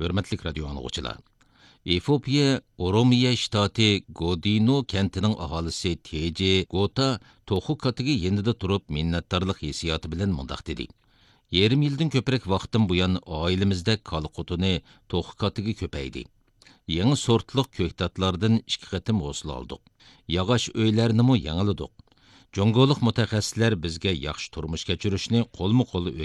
Hürmetlik radio anlıqçılar. Efiopiya Oromiya shtati Godino kentining aholisi Teji Gota to'xu katiga yenida turib minnatdorlik hissiyoti bilan mundaq dedi. Yerim yildan ko'proq vaqtdan buyon oilamizda kol qutini to'xu katiga ko'paydi. Yangi sortliq ko'ktatlardan 2 qatim hosil oldik. Yog'och uylarni mo yangiladik. Jongoliq mutaxassislar bizga yaxshi turmush kechirishni qo'lma-qo'l